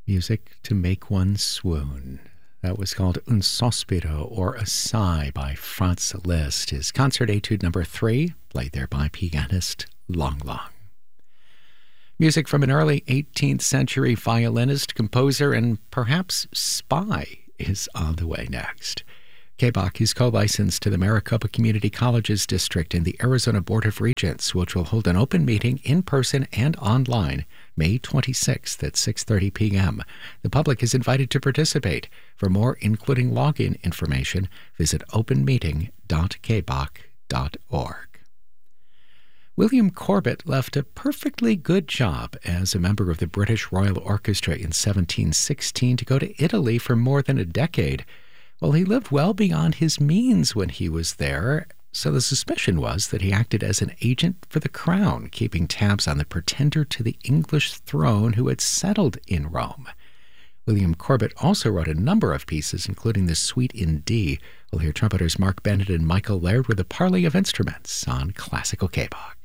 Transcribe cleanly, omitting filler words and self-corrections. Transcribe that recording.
Music to make one swoon. That was called Un Sospiro, or A Sigh, by Franz Liszt. His Concert Etude Number 3, played there by pianist Lang Lang. Music from an early 18th century violinist, composer, and perhaps spy is on the way next. KBach is co-licensed to the Maricopa Community Colleges District in the Arizona Board of Regents, which will hold an open meeting in person and online May 26th at 6:30 p.m. The public is invited to participate. For more, including login information, visit openmeeting.kbach.org. William Corbett left a perfectly good job as a member of the British Royal Orchestra in 1716 to go to Italy for more than a decade. Well, he lived well beyond his means when he was there, so the suspicion was that he acted as an agent for the crown, keeping tabs on the pretender to the English throne who had settled in Rome. William Corbett also wrote a number of pieces, including the Suite in D. We'll hear trumpeters Mark Bennett and Michael Laird with a parley of instruments on Classical KBach.